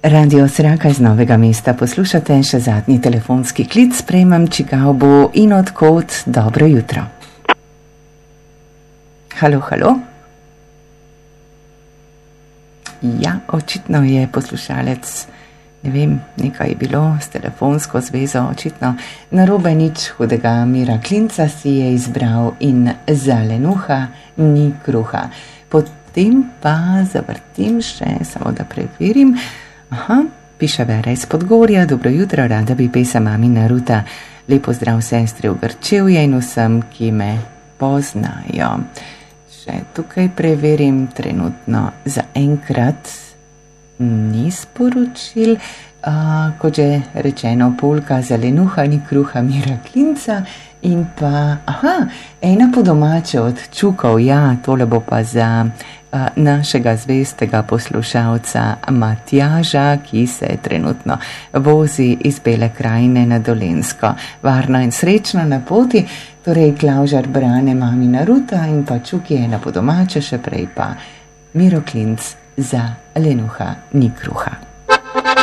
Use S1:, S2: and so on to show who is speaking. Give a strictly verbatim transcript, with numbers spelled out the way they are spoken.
S1: Radio Sraka iz Novega mesta poslušate še zadnji telefonski klic, sprejmem, čigav bo in odkot. Dobro jutro. Halo, halo. Ja, očitno je poslušalec, ne vem, nekaj je bilo s telefonsko zvezo, očitno narobe, nič hudega. Mira Klinca si je izbral in za lenuha ni kruha. Potem pa zavrtim še, samo da preverim. Aha, piše Vera iz Podgorja. Dobro jutro, rada bi pesem Mamina Ruta. Lepo zdrav sestri v Grčevju in vsem, ki me poznajo. Še tukaj preverim, trenutno za enkrat ni sporočil. Uh, kot že rečeno, polka za lenuha ni kruha, Mira Klinca. In pa, aha, ena po domače od Čukov, ja, tole bo pa za uh, našega zvestega poslušalca Matjaža, ki se trenutno vozi iz Bele krajine na Dolenjsko. Varno in srečno na poti, torej Klavžar Brane, Mamina Ruta in pa Čuki ena po domače, še prej pa Miro Klinc za lenuha ni kruha.